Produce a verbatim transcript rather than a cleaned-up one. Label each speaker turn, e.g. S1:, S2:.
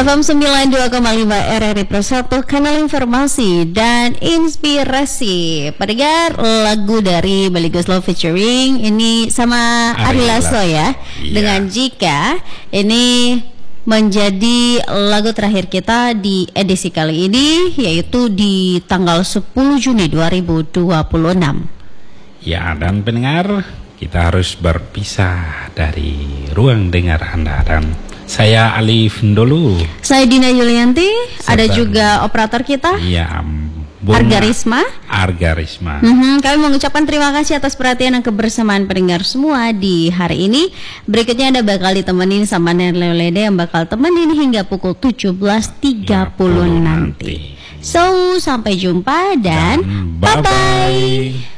S1: F M sembilan puluh dua koma lima R R I Pro satu, kanal informasi dan inspirasi. Pendengar, lagu dari Melly Goeslaw featuring ini sama Ari Lasso ya,
S2: iya.
S1: dengan Jika. Ini menjadi lagu terakhir kita di edisi kali ini, yaitu di tanggal sepuluh Juni dua ribu dua puluh enam.
S2: Ya, dan pendengar, kita harus berpisah dari ruang dengar Anda. Dan saya Alif dulu.
S1: Saya Dina Yulianti.
S2: Serta,
S1: ada juga operator kita.
S2: Iya,
S1: Arga Risma.
S2: Arga Risma.
S1: Mm-hmm. Kami mengucapkan terima kasih atas perhatian dan kebersamaan pendengar semua di hari ini. Berikutnya Anda bakal ditemenin sama Nerleo Lede yang bakal temenin hingga pukul tujuh belas tiga puluh nanti. So, sampai jumpa dan, dan bye-bye.